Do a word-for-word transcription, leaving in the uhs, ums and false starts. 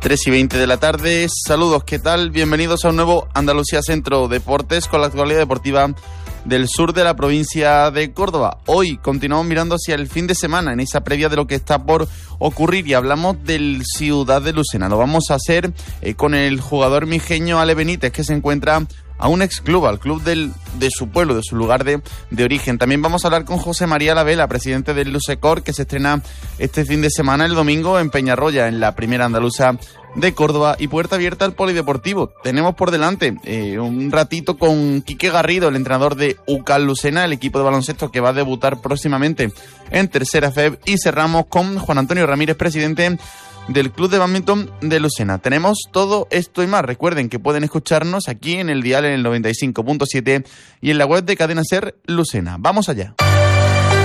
tres y veinte de la tarde, saludos, ¿qué tal? Bienvenidos a un nuevo Andalucía Centro Deportes con la actualidad deportiva del sur de la provincia de Córdoba. Hoy continuamos mirando hacia el fin de semana, en esa previa de lo que está por ocurrir, y hablamos del Ciudad de Lucena. Lo vamos a hacer eh, con el jugador mijeño Ale Benítez, que se encuentra a un ex club, al club del, de su pueblo, de su lugar de, de origen. También vamos a hablar con José María Lavela, presidente del Lusecor, que se estrena este fin de semana, el domingo, en Peñarroya, en la primera andaluza de Córdoba, y puerta abierta al polideportivo. Tenemos por delante eh, un ratito con Quique Garrido, el entrenador de U C A L Lucena, el equipo de baloncesto que va a debutar próximamente en tercera F E B, y cerramos con Juan Antonio Ramírez, presidente del Club de Bádminton de Lucena. Tenemos todo esto y más. Recuerden que pueden escucharnos aquí en el dial en el noventa y cinco punto siete y en la web de Cadena Ser Lucena. Vamos allá.